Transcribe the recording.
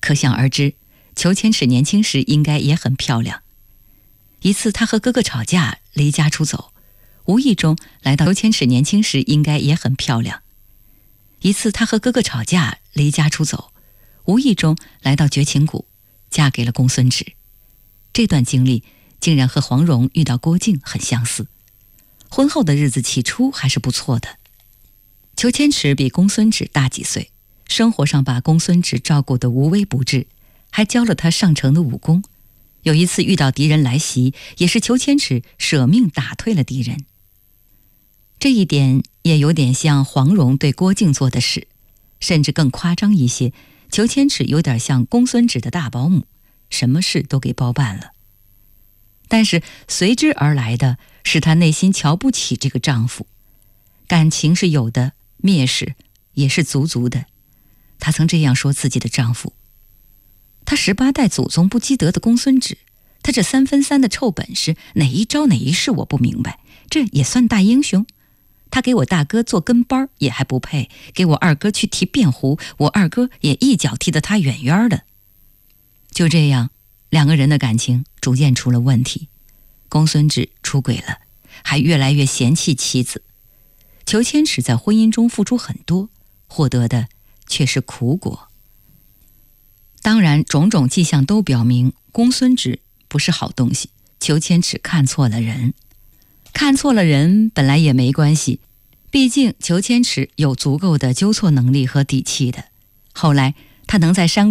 可想而知，裘千尺年轻时应该也很漂亮。一次他和哥哥吵架，离家出走，无意中来到裘千尺年轻时应该也很漂亮。一次他和哥哥吵架，离家出走，无意中来到绝情谷，嫁给了公孙止。这段经历竟然和黄蓉遇到郭靖很相似。婚后的日子起初还是不错的。裘千尺比公孙止大几岁，生活上把公孙止照顾得无微不至，还教了他上乘的武功。有一次遇到敌人来袭，也是裘千尺舍命打退了敌人。这一点也有点像黄蓉对郭靖做的事，甚至更夸张一些，裘千尺有点像公孙止的大保姆，什么事都给包办了。但是随之而来的是她内心瞧不起这个丈夫，感情是有的，蔑视也是足足的。她曾这样说自己的丈夫：他18代祖宗不积德的公孙止，他这3分3的臭本事，哪一招哪一式我不明白，这也算大英雄？他给我大哥做跟班也还不配，给我二哥去提辩壶，我二哥也一脚踢得他远远的。就这样，两个人的感情逐渐出了问题。公孙止出轨了，还越来越嫌弃妻子。裘千尺在婚姻中付出很多，获得的却是苦果。当然，种种迹象都表明公孙止不是好东西，裘千尺看错了人。看错了人本来也没关系，毕竟裘千尺有足够的纠错能力和底气的。后来他能在山